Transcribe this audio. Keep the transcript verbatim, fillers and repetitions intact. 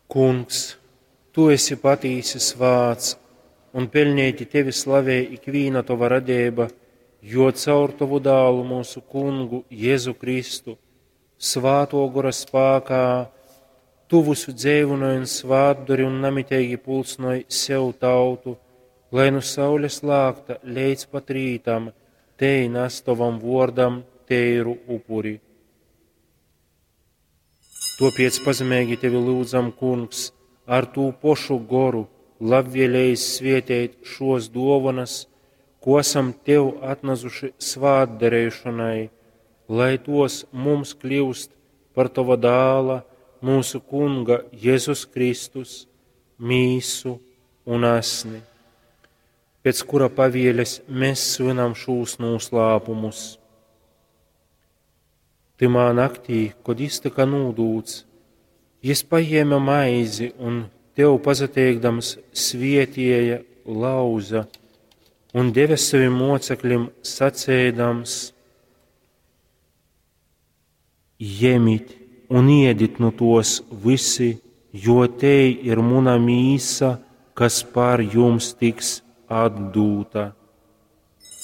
Kungs, tu esi patīsis vārds, un pelnīti tevi slavē ikviena tava radība, jo caur tavu dālu mūsu kungu Jēzu Kristu, svāto gora spēkā, tu visu dzēvunoji un svātdori un namitēji pulsnoji sev tautu, lai nu saules lākta līdz pat rītam, tei nas tavam vordam teiru upuri. Topiec pazemēgi tevi lūdzam, kungs, ar tū pošu goru, labvēlējis svietēt šos dovanas, ko esam tev atnesuši svātdarēšanai, lai tos mums kļūst par tava dāla, mūsu kunga Jēzus Kristus, mīsu un asni, pēc kura pavieļas mēs svinam šūs noslēpumus. Timā naktī, kad iztika nūdūts, Jis paņēma maizi un tev pazateikdams svietēja lauza un deva saviem mocekļiem sacēdams: Ņemiet un ēdiet no tos visi, jo te ir mana mīsa, kas par jums tiks atdūta.